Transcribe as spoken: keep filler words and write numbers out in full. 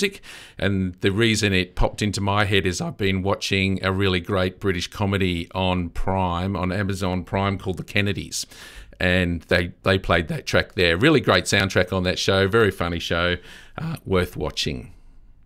music. And the reason it popped into my head is I've been watching a really great British comedy on Prime, on Amazon Prime, called The Kennedys. And they, they played that track there. Really great soundtrack on that show. Very funny show. Uh, worth watching.